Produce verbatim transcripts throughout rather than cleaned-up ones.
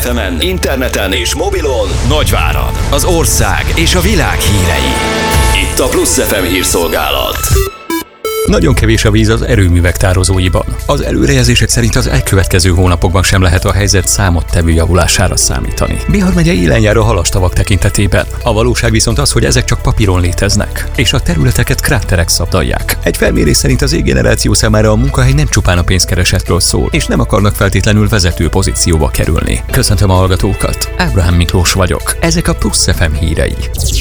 ef emen, interneten és mobilon Nagyvárad, az ország és a világ hírei. Itt a Plusz ef em hírszolgálat. Nagyon kevés a víz az erőművek tározóiban. Az előrejelzések szerint az elkövetkező hónapokban sem lehet a helyzet számottevő javulására számítani. Bihar megye élen jár a halastavak tekintetében. A valóság viszont az, hogy ezek csak papíron léteznek, és a területeket kráterek szabdalják. Egy felmérés szerint az E-generáció számára a munkahely nem csupán a pénzkeresetről szól, és nem akarnak feltétlenül vezető pozícióba kerülni. Köszöntöm a hallgatókat, Ábrahám Miklós vagyok. Ezek a Plusz ef em hírei.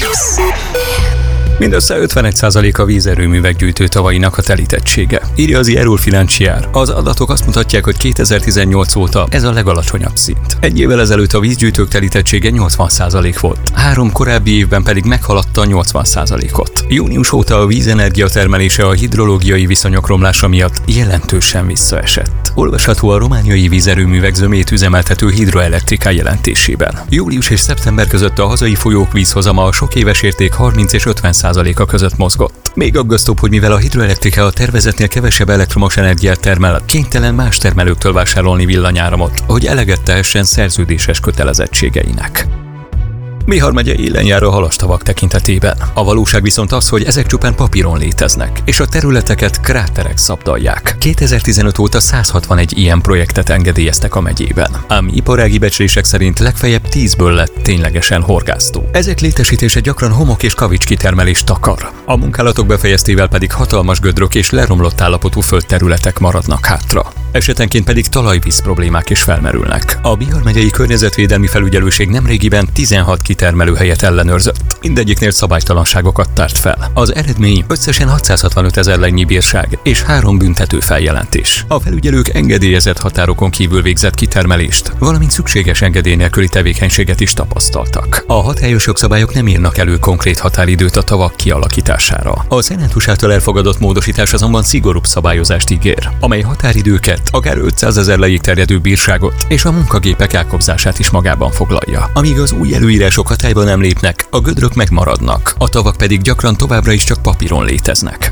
Mindössze ötvenegy százalék a vízerőművek gyűjtő tavainak a telítettsége, írja az Eurofinancial. Az adatok azt mutatják, hogy kétezer-tizennyolc óta ez a legalacsonyabb szint. Egy évvel ezelőtt a vízgyűjtők telítettsége nyolcvan százalék volt, három korábbi évben pedig meghaladta a nyolcvan százalékot. Június óta a vízenergia termelése a hidrológiai viszonyok romlása miatt jelentősen visszaesett. Olvasható a romániai vízerőművek zömét üzemeltető Hidroelectrica jelentésében. Július és szeptember között a hazai folyók vízhozama a sok éves érték harminc és ötven százaléka között mozgott. Még aggasztóbb, hogy mivel a Hidroelectrica a tervezetnél kevesebb elektromos energiát termel, kénytelen más termelőktől vásárolni villanyáramot, hogy eleget tehessen szerződéses kötelezettségeinek. Bihar megye élen jár a halastavak tekintetében. A valóság viszont az, hogy ezek csupán papíron léteznek, és a területeket kráterek szabdalják. kétezer-tizenöt óta száz hatvanegy ilyen projektet engedélyeztek a megyében, ám iparági becslések szerint legfeljebb tízből lett ténylegesen horgásztó. Ezek létesítése gyakran homok és kavics kitermelést takar. A munkálatok befejeztével pedig hatalmas gödrök és leromlott állapotú földterületek maradnak hátra. Esetenként pedig talajvíz problémák is felmerülnek. A Bihar megyei környezetvédelmi felügyelőség nemrégiben tizenhat kitermelőhelyet ellenőrzött. Mindegyiknél szabálytalanságokat tárt fel. Az eredmény összesen hatszázhatvanöt ezerlennyi bírság és három büntető feljelentés. A felügyelők engedélyezett határokon kívül végzett kitermelést, valamint szükséges engedély nélküli tevékenységet is tapasztaltak. A hatályos jogszabályok nem írnak elő konkrét határidőt a tavak kialakítására. A szenátus által elfogadott módosítás azonban szigorúbb szabályozást ígér, amely határidőket, akár ötszázezer lejéig terjedő bírságot és a munkagépek elkobzását is magában foglalja. Amíg az új előírások hatályba nem lépnek, a gödrök megmaradnak, a tavak pedig gyakran továbbra is csak papíron léteznek.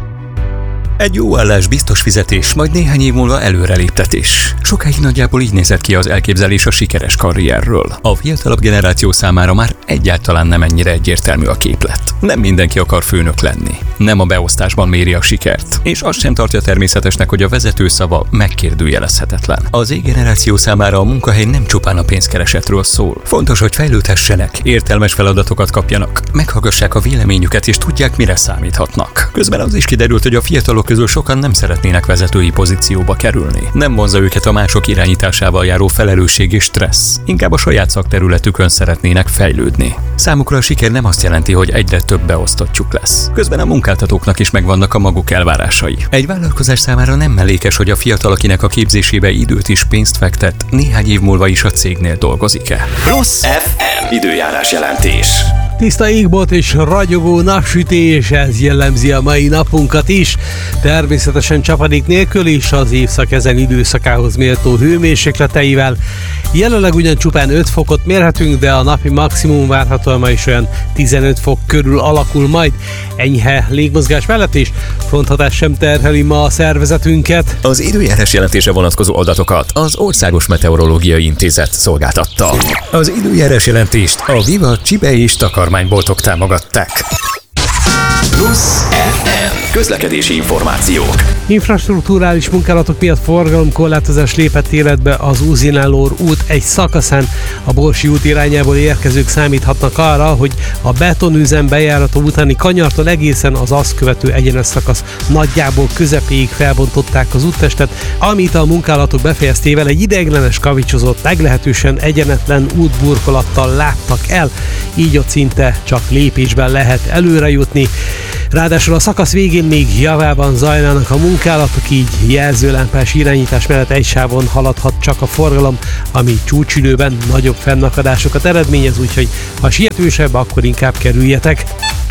Egy jó állás, biztos fizetés, majd néhány év múlva előreléptetés. Sokáig nagyjából így nézett ki az elképzelés a sikeres karrierről. A fiatalabb generáció számára már egyáltalán nem ennyire egyértelmű a képlet. Nem mindenki akar főnök lenni. Nem a beosztásban méri a sikert, és azt sem tartja természetesnek, hogy a vezető szava megkérdőjelezhetetlen. Az E-generáció számára a munkahely nem csupán a pénzkeresetről szól. Fontos, hogy fejlődhessenek, értelmes feladatokat kapjanak, meghallgassák a véleményüket és tudják, mire számíthatnak. Közben az is kiderült, hogy a fiatalok közül sokan nem szeretnének vezetői pozícióba kerülni. Nem vonza őket a mások irányításával járó felelősség és stressz. Inkább a saját szakterületükön szeretnének fejlődni. Számukra a siker nem azt jelenti, hogy egyre több beosztottjuk lesz. Közben a munkáltatóknak is megvannak a maguk elvárásai. Egy vállalkozás számára nem mellékes, hogy a fiatal, akinek a képzésébe időt is pénzt fektet, néhány év múlva is a cégnél dolgozik-e. Plusz ef em időjárás jelentés. Tiszta égbolt és ragyogó napsütés, ez jellemzi a mai napunkat is. Természetesen csapadék nélkül is az évszak ezen időszakához méltó hőmérsékleteivel. Jelenleg ugyan csupán öt fokot mérhetünk, de a napi maximum várhatóan ma is olyan tizenöt fok körül alakul majd. Enyhe légmozgás mellett is fronthatás sem terheli ma a szervezetünket. Az időjárás jelentésre vonatkozó adatokat az Országos Meteorológiai Intézet szolgáltatta. Az időjárás jelentést a Viva Csibe és takarmányboltok támogatták. Plusz ef em közlekedési információk. Infrastrukturális munkálatok miatt forgalomkorlátozás lépett életbe az Uzinálór út egy szakaszán. A Borsi út irányából érkezők számíthatnak arra, hogy a betonüzem bejárata utáni kanyartól egészen az azt követő egyenes szakasz nagyjából közepéig felbontották az úttestet, amit a munkálatok befejeztével egy ideiglenes kavicsozott, meglehetősen egyenetlen útburkolattal láttak el, így ott szinte csak lépésben lehet előre jutni. Ráadásul a szakasz végén még javában zajlanak a munkálatok, így jelzőlámpás irányítás mellett egy sávon haladhat csak a forgalom, ami csúcsidőben nagyobb fennakadásokat eredményez, úgyhogy ha sietősebb, akkor inkább kerüljetek.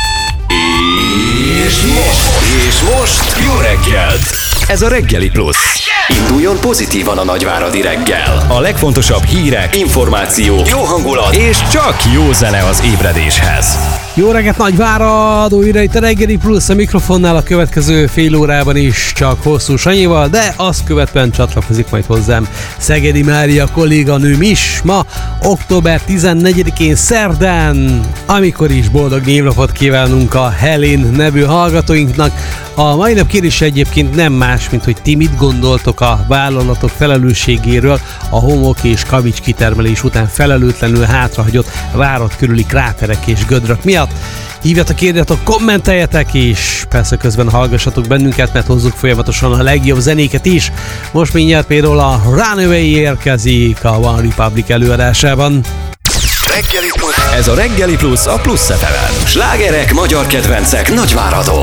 És most, és most jó reggelt! Ez a Reggeli Plusz. Induljon pozitívan a nagyváradi reggel. A legfontosabb hírek, információk, jó hangulat és csak jó zene az ébredéshez. Jó reggelt, Nagyvárad! Újra itt a Reggeli Plusz a mikrofonnál a következő fél órában is csak Hosszú Sanyival, de azt követően csatlakozik majd hozzám Szegedi Mária kolléganőm is ma, október tizennegyedikén szerdán, amikor is boldog névnapot kívánunk a Helen nevű hallgatóinknak. A mai nap kérdése egyébként nem más, mint hogy ti mit gondoltok a vállalatok felelősségéről a homok és kavics kitermelés után felelőtlenül hátrahagyott várat körüli kráterek és gödrök miatt. Hívjatok, írjatok, kommenteljetek, és persze közben hallgassatok bennünket, mert hozzuk folyamatosan a legjobb zenéket is. Most mindjárt például a Runaway érkezik a One Republic előadásában. Reggeli Plusz. Ez a Reggeli Plusz a Plusz ef emen. Slágerek, magyar kedvencek Nagyváradon.